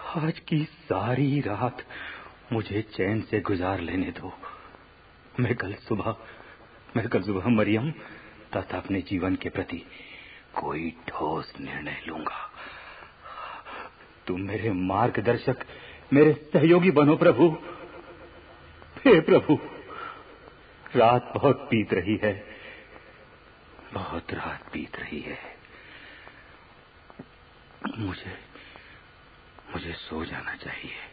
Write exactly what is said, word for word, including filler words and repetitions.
आज की सारी रात मुझे चैन से गुजार लेने दो। मैं कल सुबह मैं कल सुबह मरियम तथा अपने जीवन के प्रति कोई ठोस निर्णय लूंगा। तुम मेरे मार्गदर्शक, मेरे सहयोगी बनो प्रभु। हे प्रभु, रात बहुत बीत रही है, बहुत रात बीत रही है। मुझे मुझे सो जाना चाहिए।